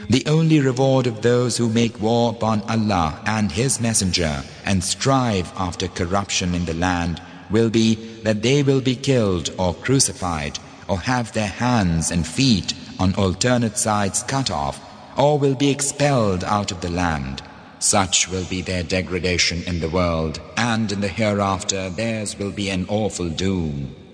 The only reward of those who make war upon Allah and His Messenger and strive after corruption in the land will be that they will be killed or crucified, or have their hands and feet on alternate sides cut off, or will be expelled out of the land. Such will be their degradation in the world, and in the hereafter theirs will be an awful doom.